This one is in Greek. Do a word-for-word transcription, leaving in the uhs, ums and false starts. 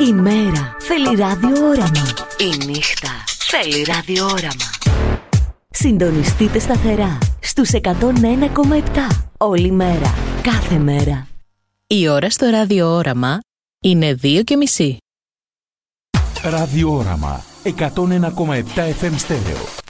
Η μέρα θέλει ραδιόραμα. Η νύχτα θέλει ραδιόραμα. Συντονιστείτε σταθερά στους εκατόν ένα κόμμα επτά όλη μέρα, κάθε μέρα. Η ώρα στο ραδιόραμα είναι δύο και μισή. Ραδιόραμα εκατόν ένα κόμμα επτά εφ εμ στέρεο.